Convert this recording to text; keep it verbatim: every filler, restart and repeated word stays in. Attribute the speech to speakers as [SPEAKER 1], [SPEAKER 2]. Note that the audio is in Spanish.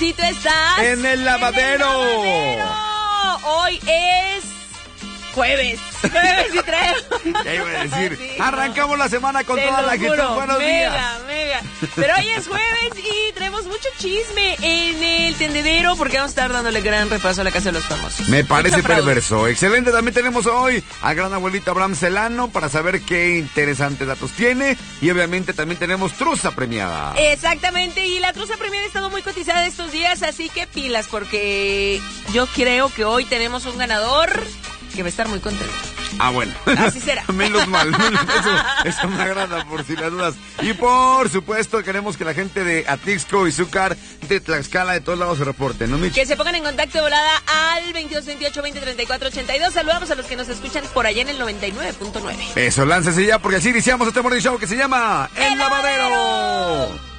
[SPEAKER 1] y tú estás
[SPEAKER 2] en el lavadero.
[SPEAKER 1] En el lavadero. Hoy es jueves. Jueves y tres.
[SPEAKER 2] Ya iba a decir,
[SPEAKER 1] sí,
[SPEAKER 2] arrancamos
[SPEAKER 1] no.
[SPEAKER 2] la semana con
[SPEAKER 1] Te
[SPEAKER 2] toda
[SPEAKER 1] lo
[SPEAKER 2] la gente.
[SPEAKER 1] juro,
[SPEAKER 2] Buenos
[SPEAKER 1] mega,
[SPEAKER 2] días.
[SPEAKER 1] Mega, Pero hoy es jueves y tenemos mucho chisme en el tendedero porque vamos a estar dándole gran repaso a la casa de los famosos.
[SPEAKER 2] Me parece
[SPEAKER 1] Mucho fraude.
[SPEAKER 2] perverso. Excelente. También tenemos hoy al gran abuelito Abraham Celano para saber qué interesantes datos tiene. Y obviamente también tenemos truza premiada.
[SPEAKER 1] Exactamente. Y la truza premiada ha estado muy cotizada estos días, así que pilas porque yo creo que hoy tenemos un ganador que va a estar muy contento.
[SPEAKER 2] Ah, bueno.
[SPEAKER 1] Así será.
[SPEAKER 2] Menos mal. Eso, eso me agrada, por si las dudas. Y por supuesto, queremos que la gente de Atixco y Zúcar, de Tlaxcala, de todos lados se reporten, ¿no, Mitch?
[SPEAKER 1] Que se pongan en contacto de volada al veintidós veintiocho veinte treinta y cuatro ochenta y dos. Saludamos a los que nos escuchan por allá en el noventa y nueve punto nueve.
[SPEAKER 2] Eso, láncese ya, porque así iniciamos este morning show que se llama El,
[SPEAKER 1] El
[SPEAKER 2] Lavadero.
[SPEAKER 1] Lavadero.